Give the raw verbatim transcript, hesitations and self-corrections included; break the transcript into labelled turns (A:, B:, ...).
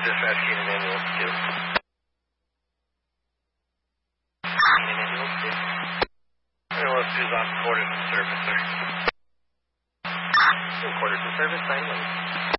A: dispatch, Keenan ambulance two. Keenan ambulance two. Ambulance two is on quarters in service, sir. Quarters in service, nine one.